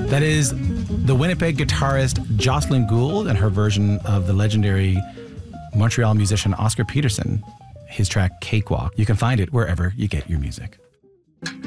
That is the Winnipeg guitarist Jocelyn Gould and her version of the legendary Montreal musician Oscar Peterson, his track Cakewalk. You can find it wherever you get your music.